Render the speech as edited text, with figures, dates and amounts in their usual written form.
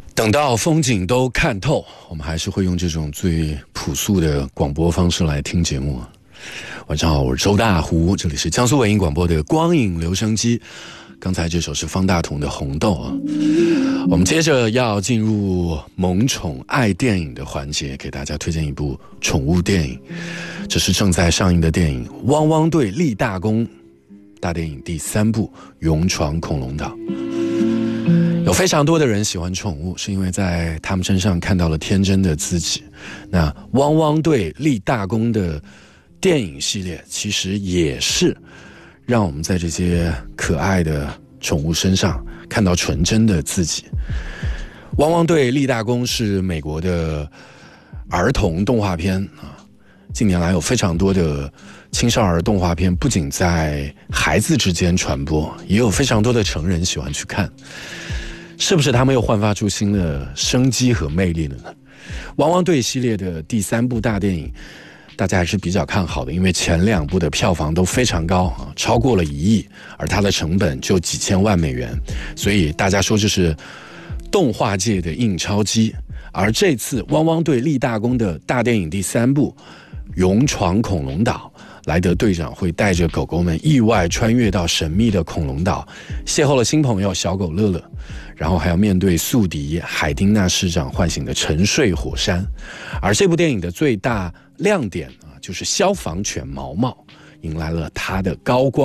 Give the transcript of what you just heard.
等到风景都看透，我们还是会用这种最朴素的广播方式来听节目。晚上好，我是周大湖，这里是江苏文艺广播的光影留声机。刚才这首是方大同的《红豆》啊。我们接着要进入萌宠爱电影的环节，给大家推荐一部宠物电影。这是正在上映的电影《汪汪队立大功》大电影第3部《勇闯恐龙岛》。有非常多的人喜欢宠物，是因为在他们身上看到了天真的自己。那汪汪队立大功的电影系列其实也是让我们在这些可爱的宠物身上看到纯真的自己。汪汪队立大功是美国的儿童动画片啊，近年来有非常多的青少儿动画片不仅在孩子之间传播，也有非常多的成人喜欢去看。是不是他们又焕发出新的生机和魅力了呢？汪汪队系列的第3部大电影大家还是比较看好的，因为前2部的票房都非常高啊，超过了1亿，而它的成本就几千万美元，所以大家说这是动画界的印钞机。而这次汪汪队立大功的大电影第3部《勇闯恐龙岛》，莱德队长会带着狗狗们意外穿越到神秘的恐龙岛，邂逅了新朋友小狗乐乐，然后还要面对宿敌海丁纳市长唤醒的沉睡火山。而这部电影的最大亮点啊，就是消防犬毛毛迎来了它的高光。